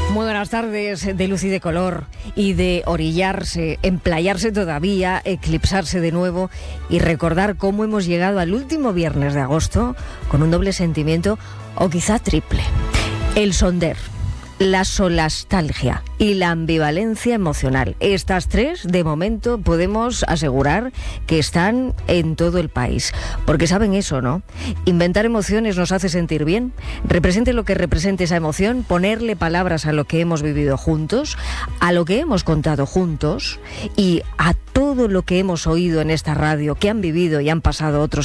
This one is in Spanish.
Muy buenas tardes, de luz y de color, y de orillarse, emplayarse todavía, eclipsarse de nuevo y recordar cómo hemos llegado al último viernes de agosto con un doble sentimiento, o quizá triple. El sonder, la solastalgia y la ambivalencia emocional. Estas tres, de momento, podemos asegurar que están en todo el país. Porque saben eso, ¿no? Inventar emociones nos hace sentir bien. Represente lo que represente esa emoción, ponerle palabras a lo que hemos vivido juntos, a lo que hemos contado juntos y a todo lo que hemos oído en esta radio, que han vivido y han pasado otros